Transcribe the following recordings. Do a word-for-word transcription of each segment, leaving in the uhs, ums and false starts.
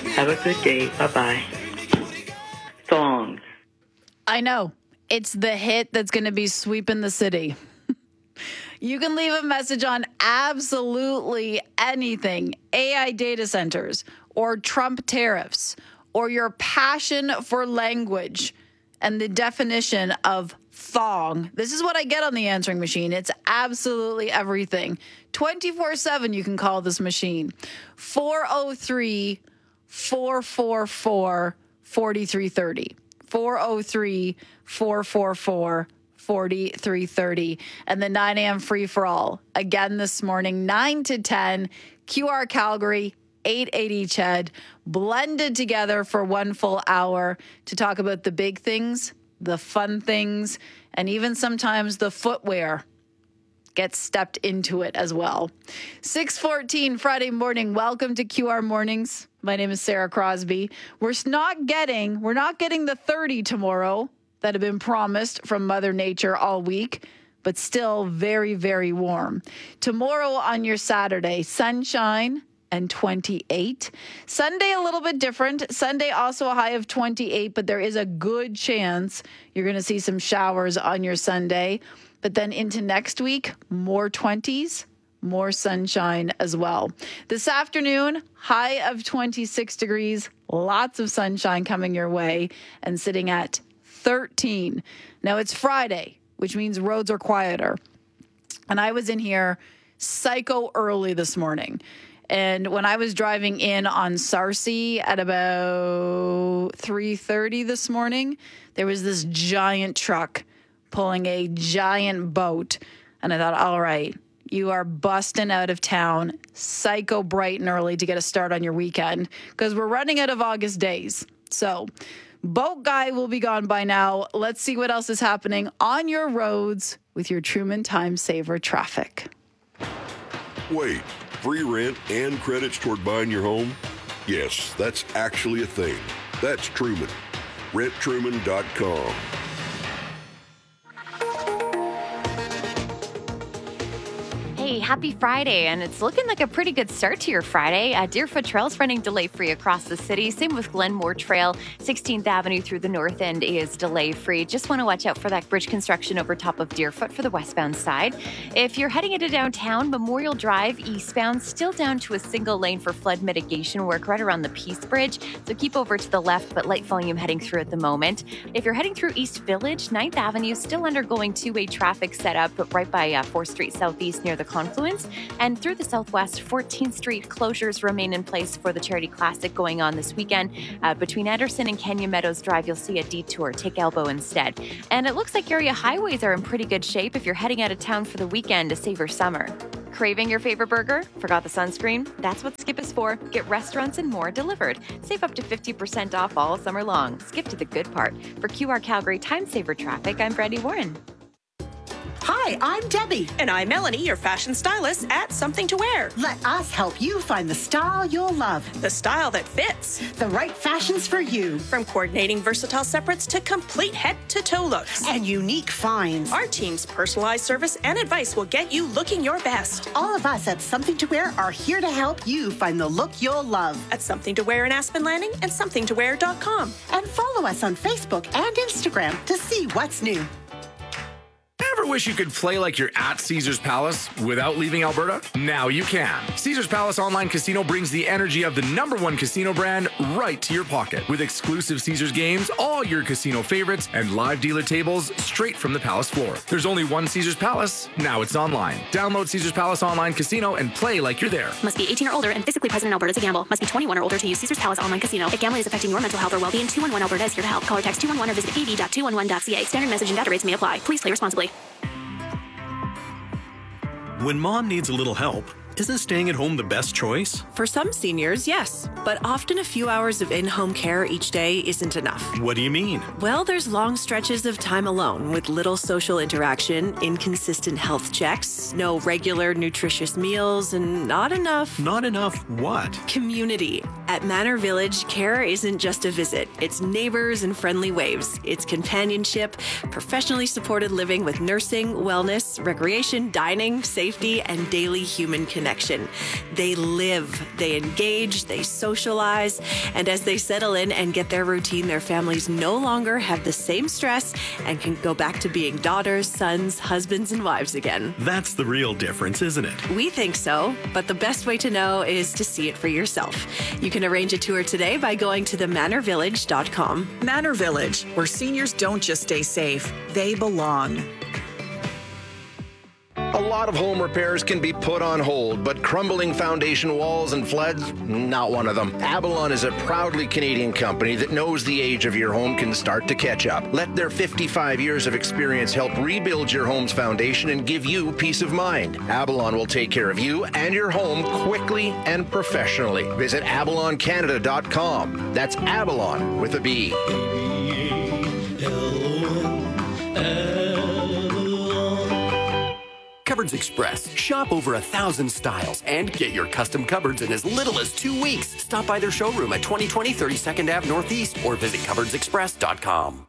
Have a good day. Bye-bye. Songs. I know. It's the hit that's going to be sweeping the city. You can leave a message on absolutely anything. A I data centers or Trump tariffs or your passion for language and the definition of thong. This is what I get on the answering machine. It's absolutely everything. twenty-four seven you can call this machine. four oh three, four four four, four three three oh. four oh three, four four four, four three three oh. And the nine a.m. free-for-all. Again this morning, nine to ten, Q R Calgary, eight eighty C H E D, blended together for one full hour to talk about the big things, the fun things, and even sometimes the footwear gets stepped into it as well. six fourteen Friday morning. Welcome to Q R Mornings. My name is Sarah Crosby. We're not getting, we're not getting the thirty tomorrow that have been promised from Mother Nature all week, but still very, very warm. Tomorrow on your Saturday, sunshine and twenty-eight. Sunday, a little bit different. Sunday, also a high of twenty-eight, but there is a good chance you're going to see some showers on your Sunday. But then into next week, more twenties, more sunshine as well. This afternoon, high of twenty-six degrees, lots of sunshine coming your way, and sitting at thirteen. Now, it's Friday, which means roads are quieter. And I was in here psycho early this morning. And when I was driving in on Sarcee at about three thirty this morning, there was this giant truck pulling a giant boat. And I thought, all right, you are busting out of town, psycho bright and early to get a start on your weekend because we're running out of August days. So boat guy will be gone by now. Let's see what else is happening on your roads with your Truman Time Saver traffic. Wait, free rent and credits toward buying your home? Yes, that's actually a thing. That's Truman. rent truman dot com. Hey, happy Friday, and it's looking like a pretty good start to your Friday. Uh, Deerfoot Trail's running delay-free across the city. Same with Glenmore Trail. sixteenth Avenue through the north end is delay-free. Just want to watch out for that bridge construction over top of Deerfoot for the westbound side. If you're heading into downtown, Memorial Drive eastbound, still down to a single lane for flood mitigation work right around the Peace Bridge. So keep over to the left, but light volume heading through at the moment. If you're heading through East Village, ninth Avenue still undergoing two-way traffic setup, but right by uh, fourth Street Southeast near the Confluence. And through the southwest, fourteenth Street closures remain in place for the Charity Classic going on this weekend. Uh, between Anderson and Kenya Meadows Drive, you'll see a detour. Take Elbow instead. And it looks like area highways are in pretty good shape if you're heading out of town for the weekend to savor summer. Craving your favorite burger? Forgot the sunscreen? That's what Skip is for. Get restaurants and more delivered. Save up to fifty percent off all summer long. Skip to the good part. For Q R Calgary Time Saver Traffic, I'm Brandy Warren. Hi, I'm Debbie. And I'm Melanie, your fashion stylist at Something to Wear. Let us help you find the style you'll love. The style that fits. The right fashions for you. From coordinating versatile separates to complete head-to-toe looks. And unique finds. Our team's personalized service and advice will get you looking your best. All of us at Something to Wear are here to help you find the look you'll love. At Something to Wear in Aspen Landing and something to wear dot com. And follow us on Facebook and Instagram to see what's new. Ever wish you could play like you're at Caesars Palace without leaving Alberta? Now you can. Caesars Palace Online Casino brings the energy of the number one casino brand right to your pocket. With exclusive Caesars games, all your casino favorites, and live dealer tables straight from the Palace floor. There's only one Caesars Palace. Now it's online. Download Caesars Palace Online Casino and play like you're there. Must be eighteen or older and physically present in Alberta to gamble. Must be twenty-one or older to use Caesars Palace Online Casino. If gambling is affecting your mental health or well-being, two one one Alberta is here to help. Call or text two one one or visit a v dot two one one dot c a. Standard message and data rates may apply. Please play responsibly. When mom needs a little help, isn't staying at home the best choice? For some seniors, yes. But often a few hours of in-home care each day isn't enough. What do you mean? Well, there's long stretches of time alone with little social interaction, inconsistent health checks, no regular nutritious meals, and not enough... Not enough what? Community. At Manor Village, care isn't just a visit. It's neighbors and friendly waves. It's companionship, professionally supported living with nursing, wellness, recreation, dining, safety, and daily human connection. connection. They live, they engage, they socialize, and as they settle in and get their routine, their families no longer have the same stress and can go back to being daughters, sons, husbands, and wives again. That's the real difference, isn't it? We think so, but the best way to know is to see it for yourself. You can arrange a tour today by going to the manor village dot com. Manor Village, where seniors don't just stay safe, they belong. A lot of home repairs can be put on hold, but crumbling foundation walls and floods, not one of them. Avalon is a proudly Canadian company that knows the age of your home can start to catch up. Let their fifty-five years of experience help rebuild your home's foundation and give you peace of mind. Avalon will take care of you and your home quickly and professionally. Visit avalon canada dot com. That's Avalon with a B. Cupboards Express. Shop over a thousand styles and get your custom cupboards in as little as two weeks. Stop by their showroom at twenty twenty thirty-second Avenue Northeast or visit cupboards express dot com.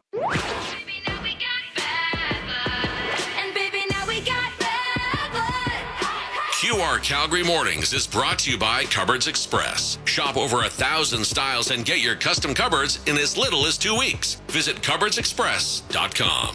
Q R Calgary Mornings is brought to you by Cupboards Express. Shop over a thousand styles and get your custom cupboards in as little as two weeks. Visit cupboards express dot com.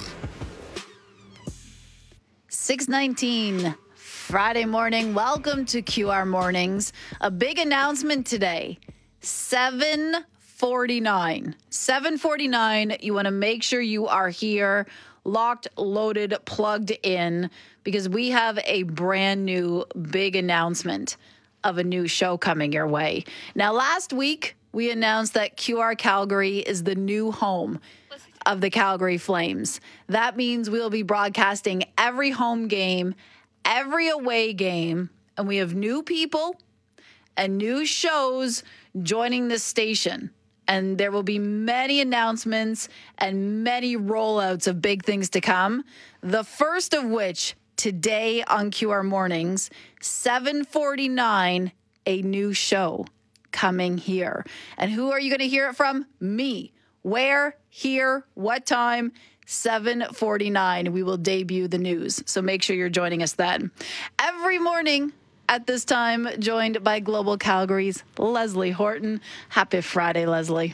six nineteen, Friday morning. Welcome to Q R Mornings. A big announcement today. seven forty-nine. seven forty-nine. You want to make sure you are here, locked, loaded, plugged in, because we have a brand new big announcement of a new show coming your way. Now, last week, we announced that Q R Calgary is the new home of the Calgary Flames. That means we'll be broadcasting every home game, every away game, and we have new people and new shows joining this station. And there will be many announcements and many rollouts of big things to come. The first of which, today on Q R Mornings, seven forty-nine, a new show coming here. And who are you going to hear it from? Me. Where, here, what time? seven forty-nine. We will debut the news. So make sure you're joining us then. Every morning at this time, joined by Global Calgary's Leslie Horton. Happy Friday, Leslie.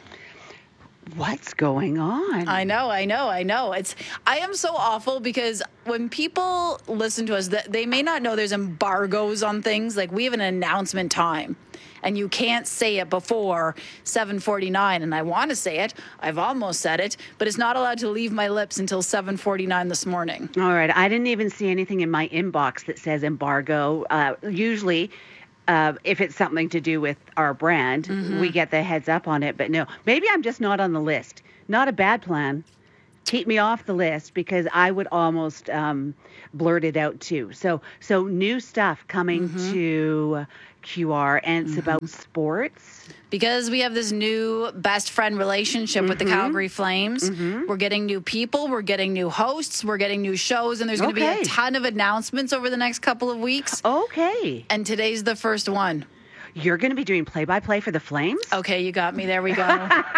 What's going on? I know, I know, I know. It's I am so awful because when people listen to us, they may not know there's embargoes on things. Like, we have an announcement time, and you can't say it before seven forty-nine. And I want to say it. I've almost said it, but it's not allowed to leave my lips until seven forty-nine this morning. All right. I didn't even see anything in my inbox that says embargo. Uh, usually, Uh, if it's something to do with our brand, mm-hmm. we get the heads up on it. But no, maybe I'm just not on the list. Not a bad plan. Keep me off the list, because I would almost um, blurt it out too. So, so new stuff coming mm-hmm. to Q R, and it's mm-hmm. about sports. Because we have this new best friend relationship mm-hmm. with the Calgary Flames. Mm-hmm. We're getting new people. We're getting new hosts. We're getting new shows. And there's going to okay. be a ton of announcements over the next couple of weeks. Okay. And today's the first one. You're going to be doing play-by-play for the Flames? Okay, you got me. There we go.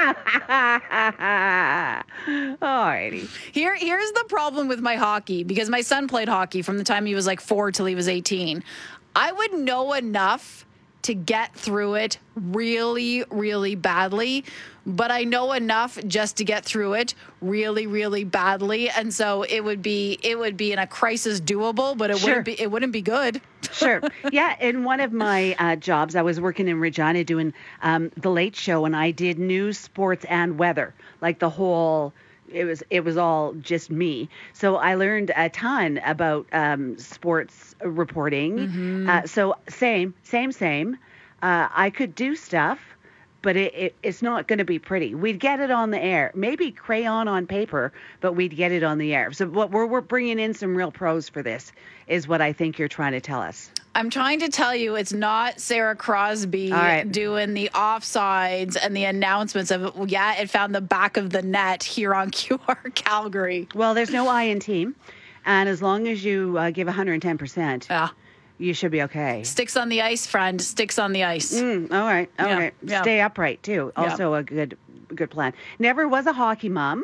Alrighty. Here, here's the problem with my hockey, because my son played hockey from the time he was like four till he was eighteen. I would know enough to get through it really, really badly, but I know enough just to get through it really, really badly, and so it would be it would be in a crisis doable, but it sure. wouldn't be it wouldn't be good. Sure, yeah. In one of my uh, jobs, I was working in Regina doing um, the Late Show, and I did news, sports, and weather, like the whole. It was it was all just me. So I learned a ton about um, sports reporting. Mm-hmm. Uh, so same, same, same. Uh, I could do stuff, but it, it it's not going to be pretty. We'd get it on the air, maybe crayon on paper, but we'd get it on the air. So what we're we're bringing in some real pros for this is what I think you're trying to tell us. I'm trying to tell you it's not Sarah Crosby right. doing the offsides and the announcements of, yeah, it found the back of the net here on Q R Calgary. Well, there's no I in team. And as long as you uh, give one hundred ten percent, yeah. you should be okay. Sticks on the ice, friend. Sticks on the ice. Mm, all right. All yeah. right. Yeah. Stay upright, too. Also yeah. a good good plan. Never was a hockey mom.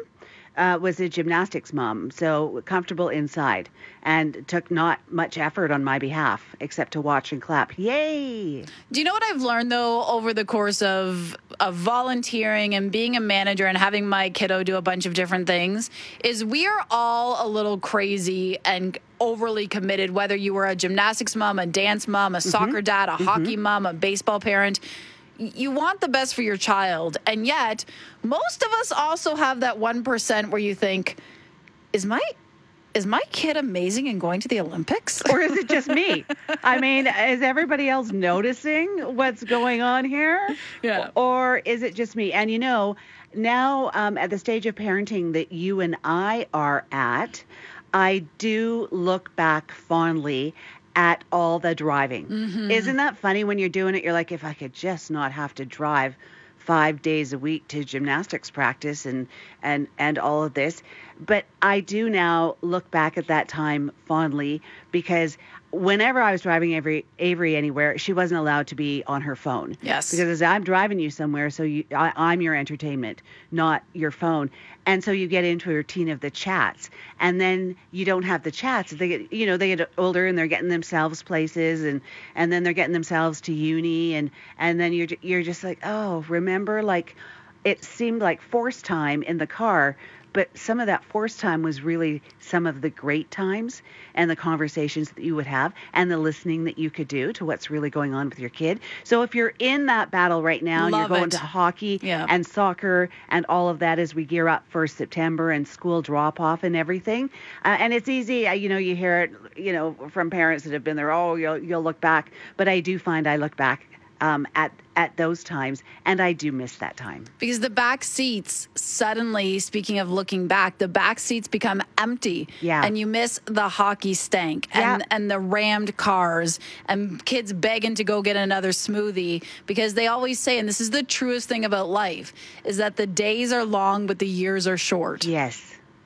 uh, was a gymnastics mom, so comfortable inside, and took not much effort on my behalf except to watch and clap. Yay! Do you know what I've learned, though, over the course of, of volunteering and being a manager and having my kiddo do a bunch of different things, is we are all a little crazy and overly committed, whether you were a gymnastics mom, a dance mom, a mm-hmm. soccer dad, a mm-hmm. hockey mom, a baseball parent. You want the best for your child. And yet, most of us also have that one percent where you think, is my is my kid amazing and going to the Olympics? Or is it just me? I mean, is everybody else noticing what's going on here? Yeah. Or is it just me? And you know, now um, at the stage of parenting that you and I are at, I do look back fondly at all the driving. Mm-hmm. Isn't that funny when you're doing it? You're like, if I could just not have to drive five days a week to gymnastics practice and, and, and all of this. But I do now look back at that time fondly, because whenever I was driving Avery, Avery anywhere, she wasn't allowed to be on her phone. Yes. Because I'm driving you somewhere, so you, I, I'm your entertainment, not your phone. And so you get into a routine of the chats, and then you don't have the chats. They get, you know, they get older and they're getting themselves places, and, and then they're getting themselves to uni, and, and then you're you're just like, oh, remember, like, it seemed like forced time in the car. But some of that forced time was really some of the great times and the conversations that you would have and the listening that you could do to what's really going on with your kid. So if you're in that battle right now, Love you're going it. to hockey yeah. and soccer and all of that as we gear up for September and school drop off and everything. Uh, and it's easy, uh, you know, you hear it, you know, from parents that have been there, oh, you'll, you'll look back. But I do find I look back Um, at at those times, and I do miss that time. Because the back seats, suddenly, speaking of looking back, the back seats become empty. Yeah. And you miss the hockey stank and, Yeah. and the rammed cars and kids begging to go get another smoothie, because they always say, and this is the truest thing about life, is that the days are long, but the years are short. Yes.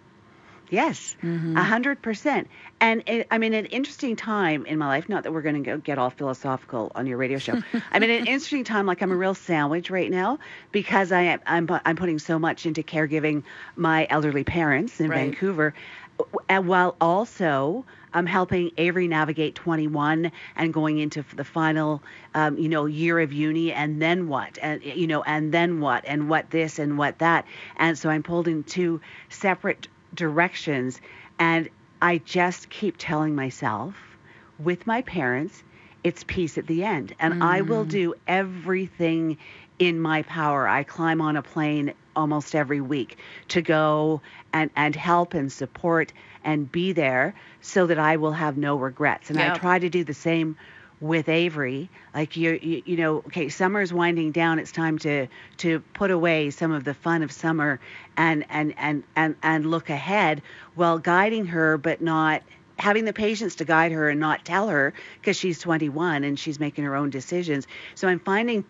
Yes, a Mm-hmm. hundred percent. And it, I mean, an interesting time in my life, not that we're going to get all philosophical on your radio show. I mean, an interesting time, like I'm a real sandwich right now, because I am, I'm, I'm putting so much into caregiving my elderly parents in Right. Vancouver, and while also I'm helping Avery navigate twenty-one and going into the final, um, you know, year of uni, and then what, and you know, and then what, and what this and what that. And so I'm pulled in two separate directions, and I just keep telling myself, with my parents, it's peace at the end, and mm. I will do everything in my power. I climb on a plane almost every week to go and and help and support and be there, so that I will have no regrets. And Yep. I try to do the same with Avery. Like, you, you you know, okay, summer's winding down. It's time to to put away some of the fun of summer and and and and, and look ahead, while guiding her, but not having the patience to guide her and not tell her, because she's twenty-one and she's making her own decisions. So I'm finding